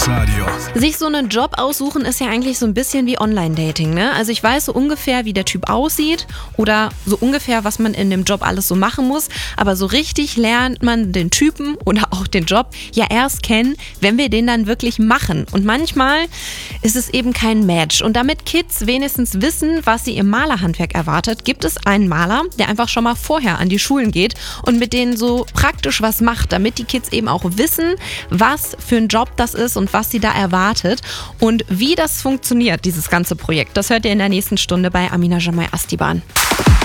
Campus Radio. Sich so einen Job aussuchen ist ja eigentlich so ein bisschen wie Online-Dating, ne? Also ich weiß so ungefähr, wie der Typ aussieht oder so ungefähr, was man in dem Job alles so machen muss. Aber so richtig lernt man den Typen oder auch den Job ja erst kennen, wenn wir den dann wirklich machen. Und manchmal ist es eben kein Match. Und damit Kids wenigstens wissen, was sie im Malerhandwerk erwartet, gibt es einen Maler, der einfach schon mal vorher an die Schulen geht und mit denen so praktisch was macht, damit die Kids eben auch wissen, was für ein Job das ist und was sie da erwartet. Und wie das funktioniert, dieses ganze Projekt, das hört ihr in der nächsten Stunde bei Amina Jamai Astiban.